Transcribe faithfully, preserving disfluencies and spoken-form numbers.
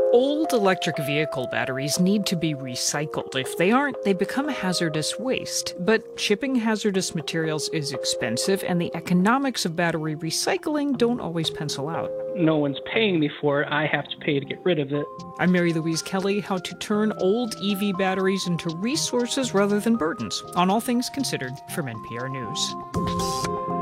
Old electric vehicle batteries need to be recycled. If they aren't, they become hazardous waste. But shipping hazardous materials is expensive, and the economics of battery recycling don't always pencil out. No one's paying me for it. I have to pay to get rid of it. I'm Mary Louise Kelly. How to turn old E V batteries into resources rather than burdens, on All Things Considered from N P R News.